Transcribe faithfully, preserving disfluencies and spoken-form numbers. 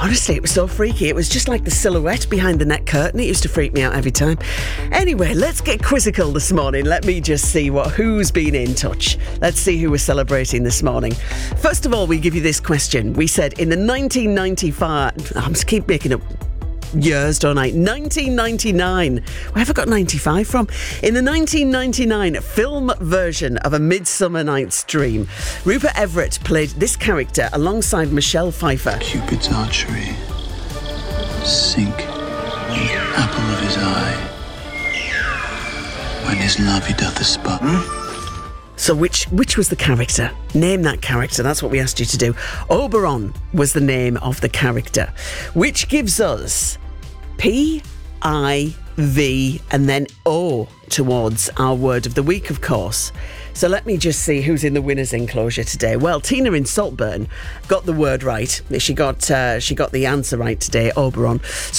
Honestly, it was so freaky. It was just like the silhouette behind the net curtain. It used to freak me out every time. Anyway, let's get quizzical this morning. Let me just see what who's been in touch. Let's see who we're celebrating this morning. First of all, we give you this question. We said in the nineteen ninety-five... I'm just keep making up years, don't I? nineteen ninety-nine. Where have I got ninety-five from? In the nineteen ninety-nine film version of A Midsummer Night's Dream, Rupert Everett played this character alongside Michelle Pfeiffer. Cupid's archery sink in the apple of his eye. When his love he doth espy. Hmm? So which which was the character? Name that character. That's what we asked you to do. Oberon was the name of the character, which gives us P, I, V, and then O towards our word of the week, of course. So let me just see who's in the winner's enclosure today. Well, Tina in Saltburn got the word right. She got uh, she got the answer right today, Oberon.